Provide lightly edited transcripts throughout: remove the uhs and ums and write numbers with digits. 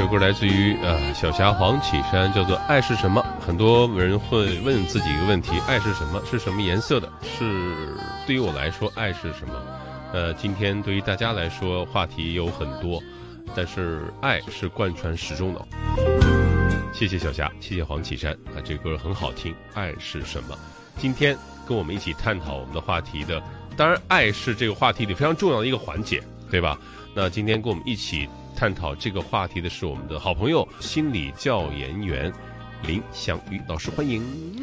首歌来自于小霞黄绮珊，叫做《爱是什么》。很多人会问自己一个问题：爱是什么？是什么颜色的？是对于我来说，爱是什么？今天对于大家来说，话题有很多，但是爱是贯穿始终的。谢谢小霞，谢谢黄绮珊啊，这歌很好听。爱是什么？今天跟我们一起探讨我们的话题的，当然爱是这个话题里非常重要的一个环节，对吧？那今天跟我们一起探讨这个话题的是我们的好朋友心理教研员林香玉老师，欢迎。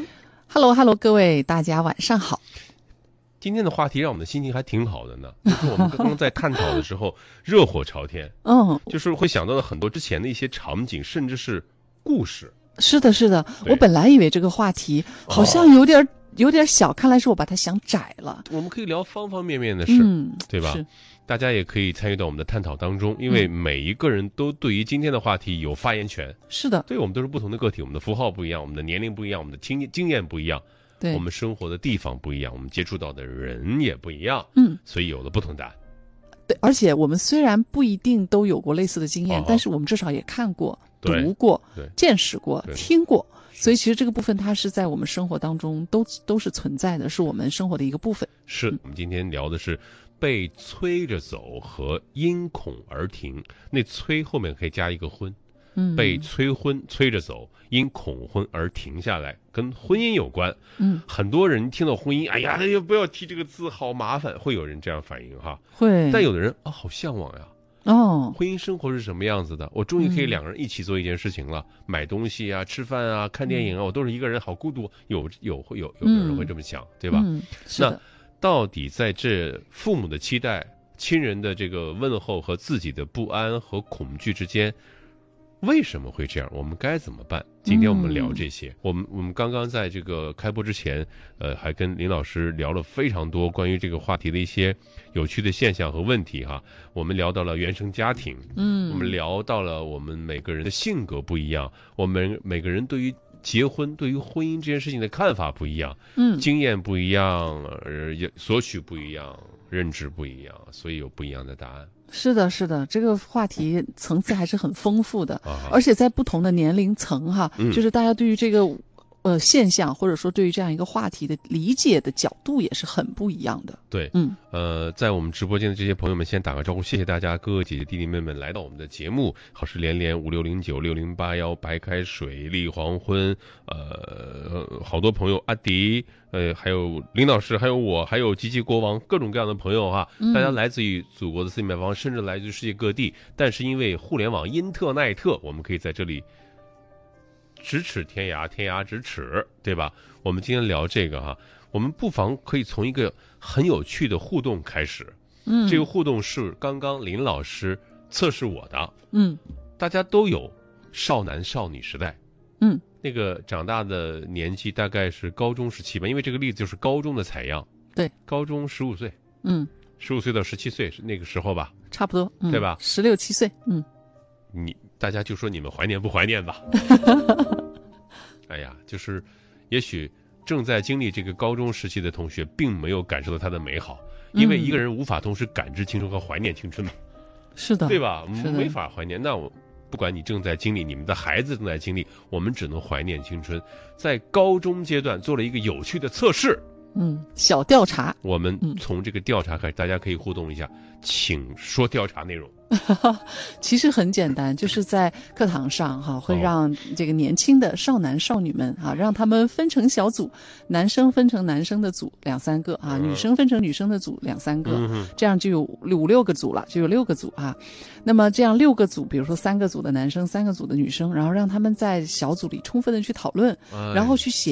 Hello， 各位大家晚上好。 今天的话题让我们的心情还挺好的呢，就是我们刚刚在探讨的时候热火朝天，就是会想到了很多之前的一些场景，甚至是故事。 是的，是的，我本来以为这个话题好像有点小，看来是我把它想窄了。 我们可以聊方方面面的事，对吧？大家也可以参与到我们的探讨当中，因为每一个人都对于今天的话题有发言权。 是的， 对，我们都是不同的个体，我们的符号不一样，我们的年龄不一样，我们的经验不一样，对，我们生活的地方不一样，我们接触到的人也不一样，所以有了不同答案。 对，而且我们虽然不一定都有过类似的经验，但是我们至少也看过、读过、见识过、听过，所以其实这个部分它是在我们生活当中都是存在的，是我们生活的一个部分。 是，我们今天聊的是被催着走和因恐而停，那催后面可以加一个婚，被催着走，因恐婚而停下来，跟婚姻有关。很多人听到婚姻，哎呀，不要提这个字，好麻烦，会有人这样反应哈。 会， 但有的人好向往呀。婚姻生活是什么样子的？我终于可以两个人一起做一件事情了，买东西啊，吃饭啊，看电影啊，我都是一个人，好孤独。有人会这么想，对吧？那到底在这父母的期待、亲人的这个问候和自己的不安和恐惧之间，为什么会这样？我们该怎么办？今天我们聊这些。我们刚刚在这个开播之前，还跟林老师聊了非常多关于这个话题的一些有趣的现象和问题哈。我们聊到了原生家庭，我们聊到了我们每个人的性格不一样，我们每个人对于结婚、对于婚姻这件事情的看法不一样，经验不一样，索取不一样，认知不一样，所以有不一样的答案。 是的，是的，这个话题层次还是很丰富的，而且在不同的年龄层哈，就是大家对于这个现象或者说对于这样一个话题的理解的角度也是很不一样的。 对，在我们直播间的这些朋友们先打个招呼，谢谢大家哥哥姐姐弟弟妹妹来到我们的节目，好事连连56096081白开水立黄昏，好多朋友阿迪，还有林老师，还有我，还有吉吉国王，各种各样的朋友哈，大家来自于祖国的四面八方，甚至来自于世界各地，但是因为互联网因特奈特，我们可以在这里咫尺天涯，天涯咫尺，对吧？我们今天聊这个哈，我们不妨可以从一个很有趣的互动开始。这个互动是刚刚林老师测试我的。大家都有少男少女时代。那个长大的年纪大概是高中时期吧，因为这个例子就是高中的采样。对，高中15岁。15岁到17岁是那个时候吧？ 差不多， 对吧 ？16、17岁。 大家就说你们怀念不怀念吧？哎呀，就是也许正在经历这个高中时期的同学并没有感受到它的美好，因为一个人无法同时感知青春和怀念青春嘛。是的，对吧？没法怀念。那我不管你正在经历，你们的孩子正在经历，我们只能怀念青春。在高中阶段做了一个有趣的测试， 小调查。我们从这个调查开始，大家可以互动一下，请说调查内容。 其实很简单，就是在课堂上哈，会让这个年轻的少男少女们啊，让他们分成小组，男生分成男生的组2、3个啊，女生分成女生的组2、3个，这样就有5、6个组了，就有6个组啊。那么这样6个组，比如说3个组的男生，3个组的女生，然后让他们在小组里充分的去讨论，然后去写